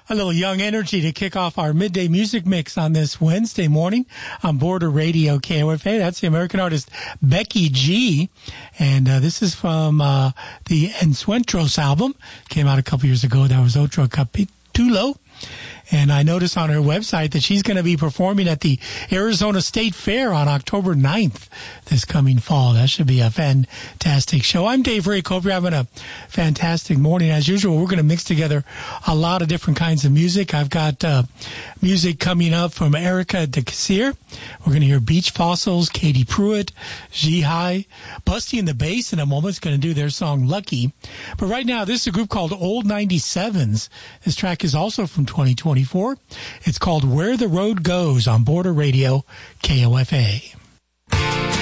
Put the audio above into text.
A little young energy to kick off our midday music mix on this Wednesday morning on Border Radio KOFA. That's the American artist Becky G. And this is from the Encuentros album. Came out a couple years ago. That was Otro Capítulo. And I noticed on her website that she's going to be performing at the Arizona State Fair on October 9th this coming fall. That should be a fantastic show. I'm Dave Rick. Hope you're having a fantastic morning. As usual, we're going to mix together a lot of different kinds of music. I've got music coming up from Erica DeCasir. We're going to hear Beach Fossils, Katie Pruitt, G-High. Busty and the Bass in a moment is going to do their song Lucky. But right now, this is a group called Old 97s. This track is also from 2024. It's called Where the Road Goes on Border Radio KOFA.